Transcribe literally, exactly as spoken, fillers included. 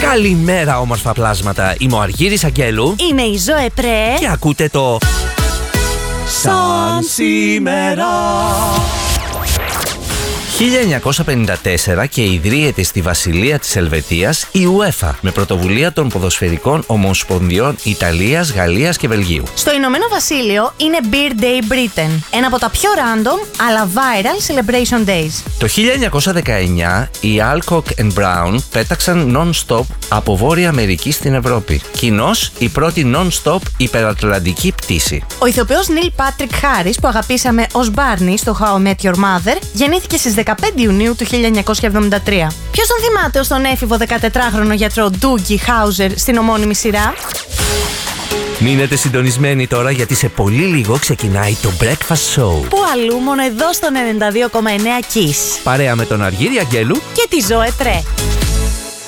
Καλημέρα, όμορφα πλάσματα. Είμαι ο Αργύρης Αγγέλου. Είμαι η Ζωέ Πρέ. Και ακούτε το Σαν σήμερα. χίλια εννιακόσια πενήντα τέσσερα και ιδρύεται στη Βασιλεία της Ελβετίας η UEFA με πρωτοβουλία των ποδοσφαιρικών ομοσπονδιών Ιταλίας, Γαλλίας και Βελγίου. Στο Ηνωμένο Βασίλειο είναι Beer Day Britain, ένα από τα πιο random αλλά viral celebration days. Το χίλια εννιακόσια δεκαεννιά οι Alcock and Brown πέταξαν non-stop από Βόρεια Αμερική στην Ευρώπη. Κοινώς η πρώτη non-stop υπερατλαντική πτήση. Ο ηθοποιός Νίλ Πάτρικ Χάρις, που αγαπήσαμε ως Barney στο How I Met Your Mother, γεννήθηκε στις δεκαπέντε Ιουνίου του χίλια εννιακόσια εβδομήντα τρία. Ποιος τον θυμάται ως τον έφηβο δεκατετράχρονο γιατρό Ντούγκι Χάουζερ στην ομώνυμη σειρά? Μείνετε συντονισμένοι τώρα, γιατί σε πολύ λίγο ξεκινάει το Breakfast Show. Πού αλλού, μόνο εδώ στον ενενήντα δύο κόμμα εννέα Kiss. Παρέα με τον Αργύρη Αγγέλου Και τη Ζωέ Πρέ.